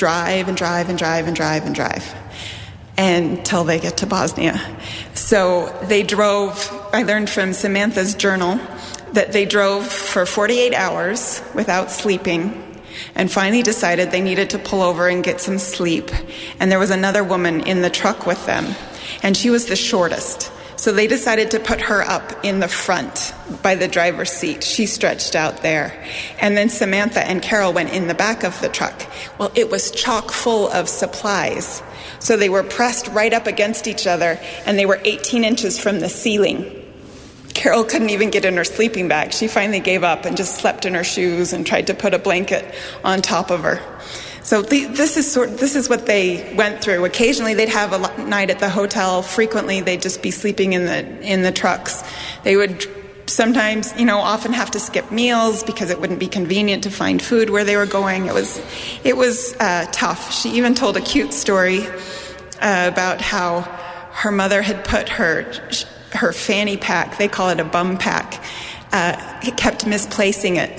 drive and drive and drive and drive and drive until they get to Bosnia. So they drove, I learned from Samantha's journal that they drove for 48 hours without sleeping and finally decided they needed to pull over and get some sleep. And there was another woman in the truck with them, and she was the shortest. So they decided to put her up in the front by the driver's seat. She stretched out there. And then Samantha and Carol went in the back of the truck. Well, it was chock full of supplies. So they were pressed right up against each other, and they were 18 inches from the ceiling. Carol couldn't even get in her sleeping bag. She finally gave up and just slept in her shoes and tried to put a blanket on top of her. So this is what they went through. Occasionally they'd have a night at the hotel. Frequently they'd just be sleeping in the trucks. They would sometimes, often have to skip meals because it wouldn't be convenient to find food where they were going. It was tough. She even told a cute story about how her mother had put her fanny pack, they call it a bum pack, kept misplacing it.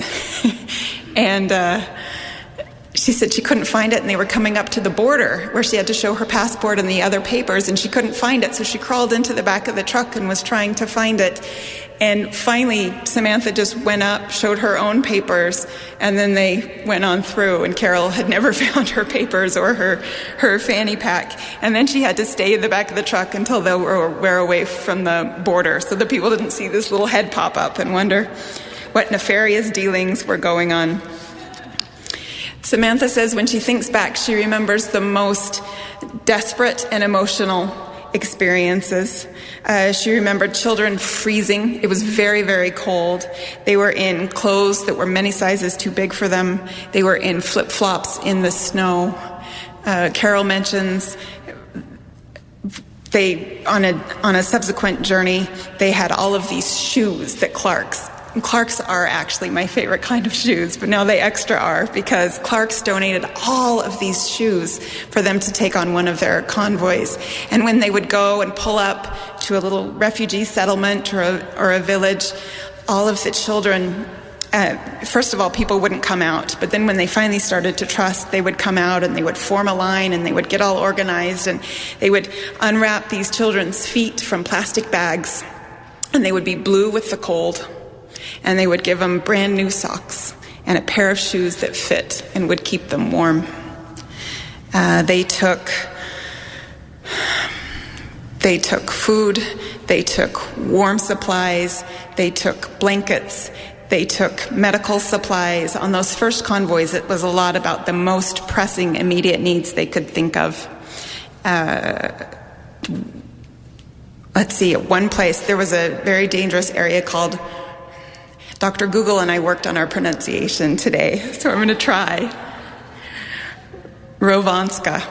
And she said she couldn't find it, and they were coming up to the border where she had to show her passport and the other papers, and she couldn't find it, so she crawled into the back of the truck and was trying to find it. And finally, Samantha just went up, showed her own papers, and then they went on through, and Carol had never found her papers or her fanny pack. And then she had to stay in the back of the truck until they were away from the border, so the people didn't see this little head pop up and wonder what nefarious dealings were going on. Samantha says when she thinks back, she remembers the most desperate and emotional experiences. She remembered children freezing. It was very, very cold. They were in clothes that were many sizes too big for them. They were in flip-flops in the snow. Carol mentions on a subsequent journey, they had all of these shoes that Clark's are actually my favorite kind of shoes, but now they extra are because Clark's donated all of these shoes for them to take on one of their convoys. And when they would go and pull up to a little refugee settlement or a village, all of the children, first of all, people wouldn't come out, but then when they finally started to trust, they would come out and they would form a line and they would get all organized and they would unwrap these children's feet from plastic bags, and they would be blue with the cold. And they would give them brand new socks and a pair of shoes that fit and would keep them warm. They took food, they took warm supplies, they took blankets, they took medical supplies. On those first convoys, it was a lot about the most pressing immediate needs they could think of. Let's see, at one place there was a very dangerous area called, Dr. Google and I worked on our pronunciation today, so I'm going to try. Rovanska.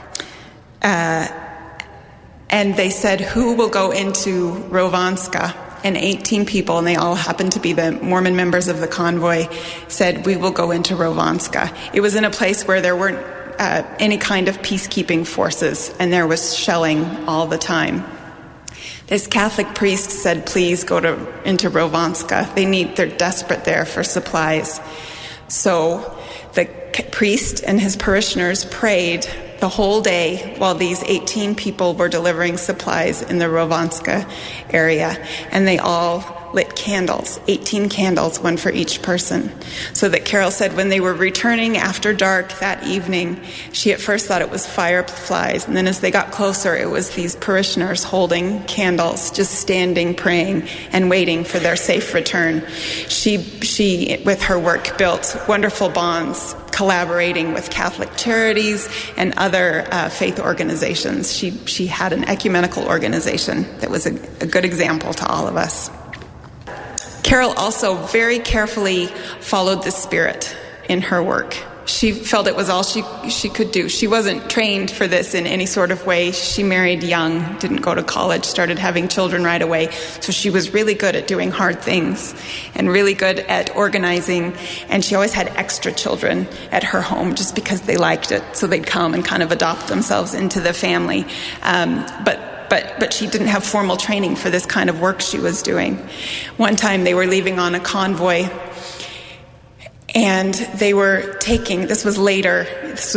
And they said, who will go into Rovanska? And 18 people, and they all happened to be the Mormon members of the convoy, said, we will go into Rovanska. It was in a place where there weren't any kind of peacekeeping forces, and there was shelling all the time. This Catholic priest said, please go into Rovanska. They're desperate there for supplies. So the priest and his parishioners prayed the whole day while these 18 people were delivering supplies in the Rovanska area. And they all lit candles, 18 candles, one for each person. So that Carol said when they were returning after dark that evening, she at first thought it was fireflies. And then as they got closer, it was these parishioners holding candles, just standing, praying, and waiting for their safe return. She with her work, built wonderful bonds, collaborating with Catholic charities and other faith organizations. She had an ecumenical organization that was a good example to all of us. Carol also very carefully followed the Spirit in her work. She felt it was all she could do. She wasn't trained for this in any sort of way. She married young, didn't go to college, started having children right away. So she was really good at doing hard things and really good at organizing. And she always had extra children at her home just because they liked it. So they'd come and kind of adopt themselves into the family. But she didn't have formal training for this kind of work she was doing. One time they were leaving on a convoy, and they were taking, this was later,